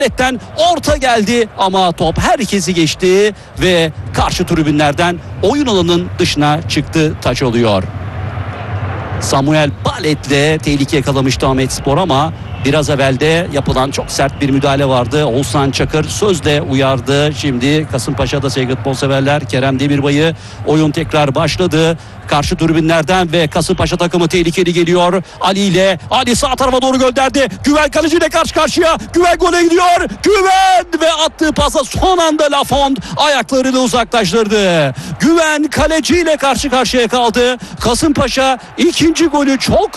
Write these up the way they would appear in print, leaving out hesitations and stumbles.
Netten orta geldi ama top herkesi geçti ve karşı tribünlerden oyun alanının dışına çıktı, taç oluyor. Samuel Balet'le tehlike yakalamıştı Ahmetspor ama biraz evvelde yapılan çok sert bir müdahale vardı. Oğuzhan Çakır sözle uyardı. Şimdi Kasımpaşa'da sevgili futbol severler, Kerem Demirbay'ı, oyun tekrar başladı. Karşı tribünlerden ve Kasımpaşa takımı tehlikeli geliyor. Ali sağ tarafa doğru gönderdi. Güven kaleciyle karşı karşıya. Güven gole gidiyor. Güven ve attığı pasa son anda Lafont ayaklarıyla uzaklaştırdı. Güven kaleciyle karşı karşıya kaldı. Kasımpaşa ikinci golü çok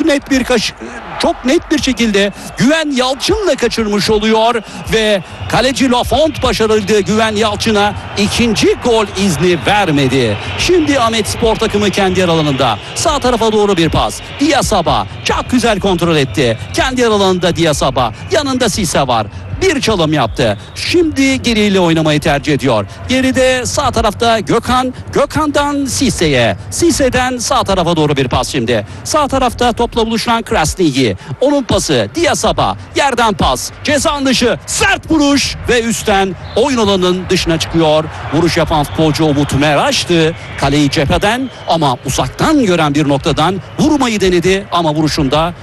net bir şekilde Güven Yalçın'la kaçırmış oluyor ve kaleci Lafont başarıldı. Güven Yalçın'a ikinci gol izni vermedi. Şimdi Ahmetspor takımı kendi yer alanında. Sağ tarafa doğru bir pas. Diasaba çok güzel kontrol etti. Kendi yer alanında Diasaba. Yanında Sise var. Bir çalım yaptı. Şimdi geriyle oynamayı tercih ediyor. Geride sağ tarafta Gökhan. Gökhan'dan Sise'ye. Sise'den sağ tarafa doğru bir pas şimdi. Sağ tarafta topla buluşan Krasniqi. Onun pası Diasaba. Yerden pas. Ceza dışı. Sert vuruş ve üstten oyun alanının dışına çıkıyor. Vuruş yapan futbolcu Umut Meraş'tı. Kaleyi cepheden ama uzaktan gören bir noktadan vurmayı denedi ama vuruşunda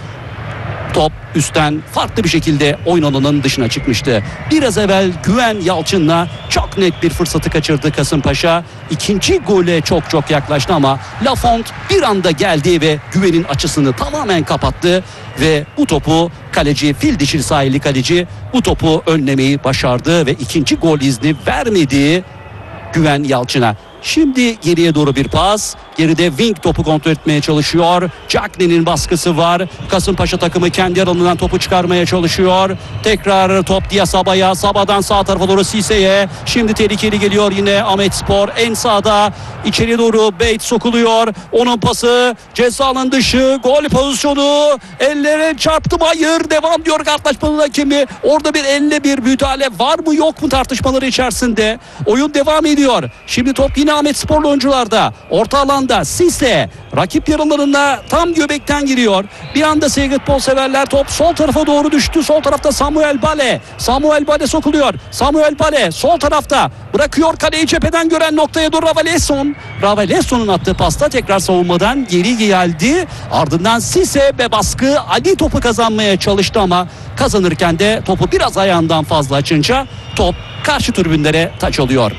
top üstten farklı bir şekilde oyun alanının dışına çıkmıştı. Biraz evvel Güven Yalçın'la çok net bir fırsatı kaçırdı Kasımpaşa. İkinci gole çok yaklaştı ama Lafont bir anda geldi ve Güven'in açısını tamamen kapattı ve bu topu kaleci, fil dişi sahili kaleci bu topu önlemeyi başardı ve ikinci gol izni vermedi Güven Yalçın'a. Şimdi geriye doğru bir pas. Geride Wing topu kontrol etmeye çalışıyor. Cagney'nin baskısı var. Kasımpaşa takımı kendi alanından topu çıkarmaya çalışıyor. Tekrar top Diasaba'ya. Saba'dan sağ tarafa doğru Sise'ye. Şimdi tehlikeli geliyor yine Ahmetspor. En sağda içeriye doğru Beyt sokuluyor. Onun pası ceza alanı dışı. Gol pozisyonu. Ellere çarptı mı? Hayır. Devam diyor karşılaşmanın hakemi. Orada bir elle bir müdahale var mı yok mu tartışmaları içerisinde. Oyun devam ediyor. Şimdi top yine Ahmetsporlu oyuncularda. Orta alanda Sise rakip yarılarında tam göbekten giriyor. Bir anda sevgili futbol severler, top sol tarafa doğru düştü. Sol tarafta Samuel Bale. Samuel Bale sokuluyor. Samuel Bale sol tarafta bırakıyor kaleyi cepheden gören noktaya doğru Ravaleson. Ravaleson'un attığı pasta tekrar savunmadan geri geldi. Ardından Sise ve baskı Ali topu kazanmaya çalıştı ama kazanırken de topu biraz ayağından fazla açınca top karşı tribünlere taç oluyor.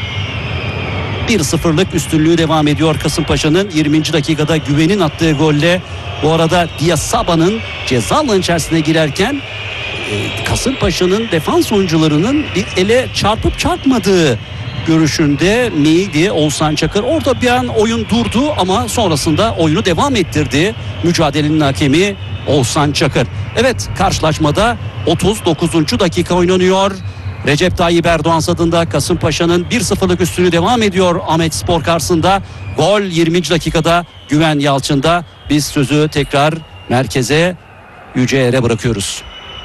1-0'lık üstünlüğü devam ediyor Kasımpaşa'nın. 20. dakikada Güven'in attığı golle, bu arada Diasaba'nın ceza alanı içerisine girerken Kasımpaşa'nın defans oyuncularının bir ele çarpıp çarpmadığı görüşünde miydi Oğuzhan Çakır? Orada bir an oyun durdu ama sonrasında oyunu devam ettirdi mücadelenin hakemi Oğuzhan Çakır. Evet, karşılaşmada 39. dakika oynanıyor. Recep Tayyip Erdoğan stadında Kasımpaşa'nın 1-0'lık üstünlüğü devam ediyor Ahmetspor karşısında. Gol 20. dakikada Güven Yalçın'da. Biz sözü tekrar merkeze, Yüce Er'e bırakıyoruz.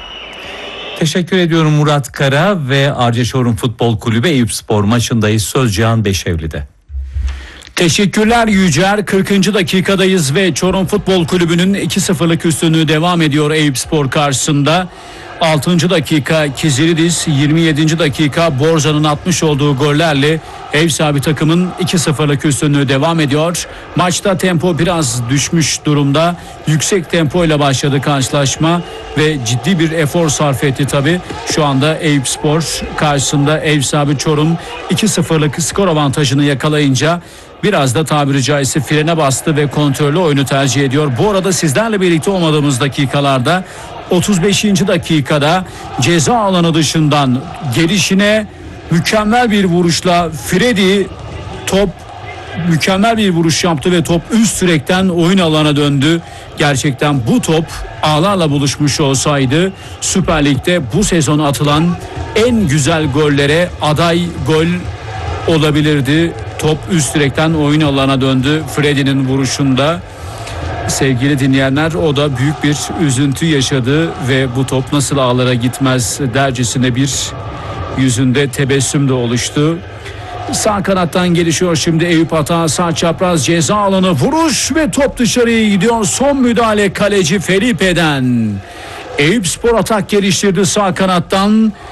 Teşekkür ediyorum Murat Kara ve Arceşorum Futbol Kulübü Eyüpspor maçındayız. Söz Cihan Beşevli'de. Teşekkürler Yücer. 40. dakikadayız ve Çorum Futbol Kulübü'nün 2-0'lık üstünlüğü devam ediyor Eyüpspor karşısında. 6. dakika Kiziridis, 27. dakika Borza'nın atmış olduğu gollerle ev sahibi takımın 2-0'lık üstünlüğü devam ediyor. Maçta tempo biraz düşmüş durumda. Yüksek tempoyla başladı karşılaşma ve ciddi bir efor sarf etti tabii. Şu anda Eyüpspor karşısında ev sahibi Çorum 2-0'lık skor avantajını yakalayınca biraz da tabiri caizse frene bastı ve kontrollü oyunu tercih ediyor. Bu arada sizlerle birlikte olmadığımız dakikalarda 35. dakikada ceza alanı dışından gelişine mükemmel bir vuruşla Freddy mükemmel bir vuruş yaptı ve top üst direkten oyun alana döndü. Gerçekten bu top ağlarla buluşmuş olsaydı Süper Lig'de bu sezon atılan en güzel gollere aday gol olabilirdi. Top üst direkten oyun alana döndü Freddy'nin vuruşunda. Sevgili dinleyenler, o da büyük bir üzüntü yaşadı ve bu top nasıl ağlara gitmez dercesine bir yüzünde tebessüm de oluştu. Sağ kanattan gelişiyor şimdi Eyüp Ata, sağ çapraz ceza alanı vuruş ve top dışarıya gidiyor. Son müdahale kaleci Felipe'den. Eyüpspor atak geliştirdi sağ kanattan.